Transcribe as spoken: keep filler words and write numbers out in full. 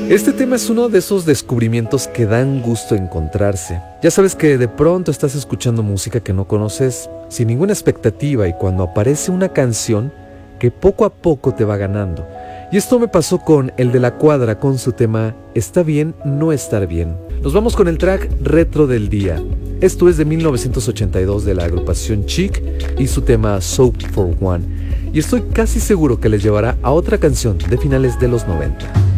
Este tema es uno de esos descubrimientos que dan gusto encontrarse. Ya sabes que de pronto estás escuchando música que no conoces sin ninguna expectativa y cuando aparece una canción que poco a poco te va ganando. Y esto me pasó con El de la Cuadra con su tema Está bien no estar bien. Nos vamos con el track Retro del Día. Esto es de mil novecientos ochenta y dos de la agrupación Chic y su tema Soap for One. Y estoy casi seguro que les llevará a otra canción de finales de los noventa.